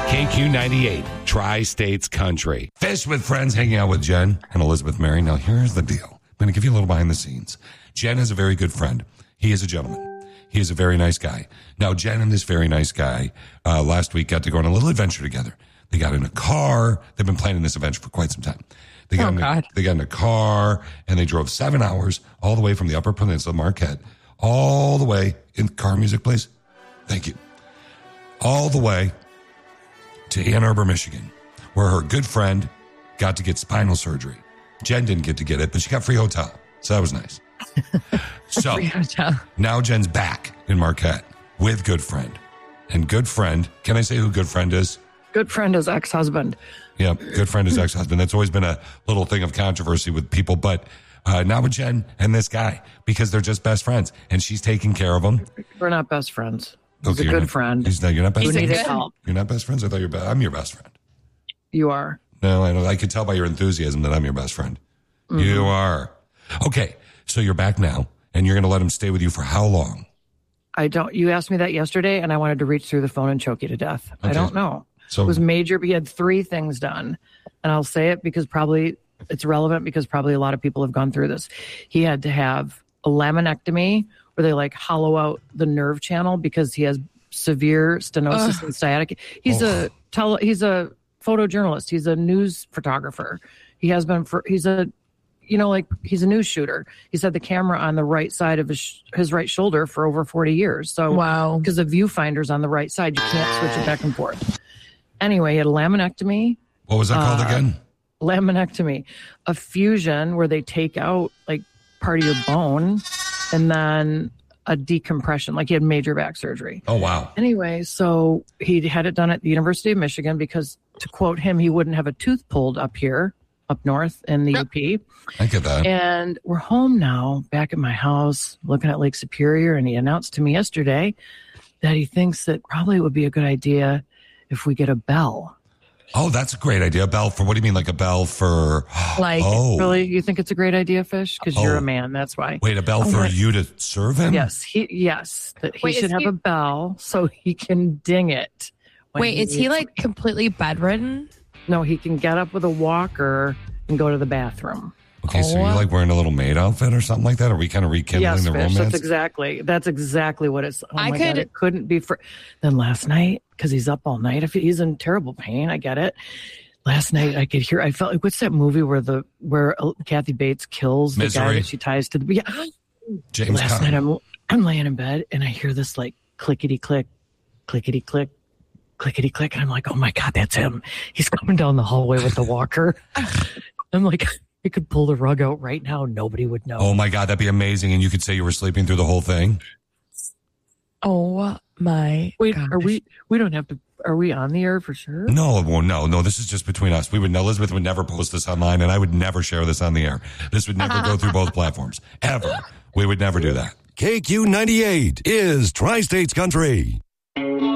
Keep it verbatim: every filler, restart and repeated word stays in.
K Q ninety-eight, Tri-States Country. Fish with Friends, hanging out with Jen and Elizabeth Mary. Now, here's the deal. I'm going to give you a little behind the scenes. Jen is a very good friend. He is a gentleman. He is a very nice guy. Now, Jen and this very nice guy uh, last week got to go on a little adventure together. They got in a car. They've been planning this adventure for quite some time. They got, oh, in a, God. they got in a car, and they drove seven hours all the way from the Upper Peninsula, Marquette, all the way in car music, please. Thank you. All the way to Ann Arbor, Michigan, where her good friend got to get spinal surgery. Jen didn't get to get it, but she got free hotel. So that was nice. So Free hotel. Now Jen's back in Marquette with good friend. And good friend, can I say who good friend is? Good friend is ex-husband. Yeah, good friend is ex-husband. That's always been a little thing of controversy with people. But uh, now with Jen and this guy, because they're just best friends. And she's taking care of them. We're not best friends. He's Okay, a you're good not- friend. He's not, you're not best Who friends? needed help. You're not best friends? I thought you're best. I'm your best friend. You are. No, I know. I could tell by your enthusiasm that I'm your best friend. Mm-hmm. You are. Okay, so you're back now, and you're going to let him stay with you for how long? I don't. You asked me that yesterday, and I wanted to reach through the phone and choke you to death. Okay. I don't know. So it was major. He had three things done, and I'll say it because probably it's relevant because probably a lot of people have gone through this. He had to have a laminectomy where they like hollow out the nerve channel because he has severe stenosis Ugh. and sciatica. He's oh. a tele, He's a photojournalist. He's a news photographer. He has been for. He's a, you know, like he's a news shooter. He's had the camera on the right side of his his right shoulder for over forty years. So wow, because the viewfinder's on the right side, you can't switch it back and forth. Anyway, he had a laminectomy. What was that called uh, again? Laminectomy, a fusion where they take out like part of your bone, and then a decompression. Like he had major back surgery. Oh wow. Anyway, so he had it done at the University of Michigan because, to quote him, he wouldn't have a tooth pulled up here, up north in the yep. U P. I get that. And we're home now, back at my house, looking at Lake Superior, and he announced to me yesterday that he thinks that probably it would be a good idea if we get a bell. Oh, that's a great idea. A bell for, what do you mean, like a bell for? Like, oh. Really? You think it's a great idea, Fish? Because oh. you're a man, that's why. Wait, a bell oh, for right. you to serve him? Yes, he yes. That he Wait, should have he... a bell so he can ding it. Wait, he is he like to. completely bedridden? No, he can get up with a walker and go to the bathroom. Okay, so you're like wearing a little maid outfit or something like that? Are we kind of rekindling yes, the Fish, romance? That's exactly. That's exactly what it's. Oh I my could. God, it couldn't be for. Then last night, because he's up all night. If he's in terrible pain, I get it. Last night, I could hear. I felt like what's that movie where the where Kathy Bates kills the Misery. guy that she ties to the. Yeah. James. Last Conner. night, I'm I'm laying in bed and I hear this like clickety click, clickety click, clickety click, and I'm like, oh my God, that's him. He's coming down the hallway with the walker. I'm like. You could pull the rug out right now. Nobody would know. Oh, my God. That'd be amazing. And you could say you were sleeping through the whole thing. Oh, my Wait, gosh. are we, we don't have to, are we on the air for sure? No, well, no, no. This is just between us. We would, Elizabeth would never post this online, and I would never share this on the air. This would never go through both platforms. Ever. We would never do that. K Q ninety-eight is Tri-States Country.